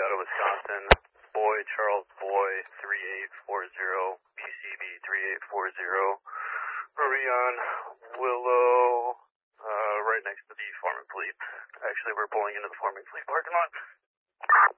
out of Wisconsin. Boy, Charles Boy, 3840, PCB 3840. Are we on Willow, right next to the Foreman Fleet? Actually, we're pulling into the Foreman Fleet parking lot.